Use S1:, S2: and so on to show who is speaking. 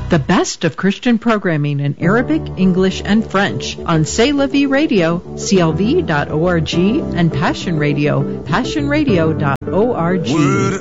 S1: The best of Christian programming in Arabic, English, and French on C'est La Vie Radio, clv.org, and Passion Radio, passionradio.org.